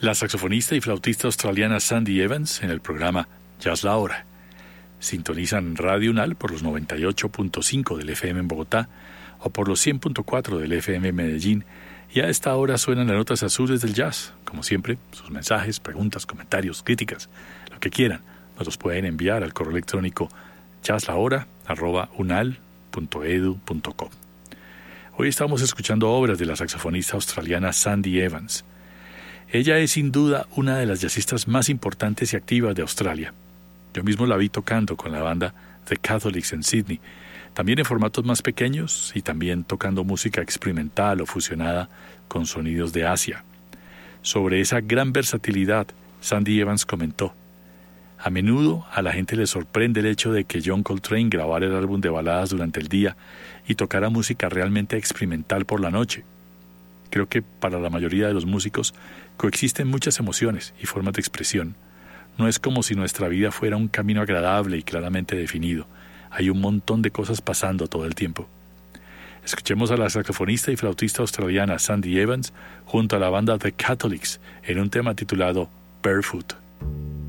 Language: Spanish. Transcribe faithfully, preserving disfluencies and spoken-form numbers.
La saxofonista y flautista australiana Sandy Evans en el programa Jazz La Hora. Sintonizan Radio UNAL por los noventa y ocho punto cinco del F M en Bogotá o por los cien punto cuatro del F M en Medellín, y a esta hora suenan las notas azules del jazz. Como siempre, sus mensajes, preguntas, comentarios, críticas, lo que quieran, nos los pueden enviar al correo electrónico jazzlahora arroba unal punto edu punto co. Hoy estamos escuchando obras de la saxofonista australiana Sandy Evans. Ella es sin duda una de las jazzistas más importantes y activas de Australia. Yo mismo la vi tocando con la banda The Catholics en Sydney, también en formatos más pequeños y también tocando música experimental o fusionada con sonidos de Asia. Sobre esa gran versatilidad, Sandy Evans comentó: a menudo a la gente le sorprende el hecho de que John Coltrane grabara el álbum de baladas durante el día y tocara música realmente experimental por la noche. Creo que para la mayoría de los músicos coexisten muchas emociones y formas de expresión. No es como si nuestra vida fuera un camino agradable y claramente definido. Hay un montón de cosas pasando todo el tiempo. Escuchemos a la saxofonista y flautista australiana Sandy Evans junto a la banda The Catholics en un tema titulado Barefoot.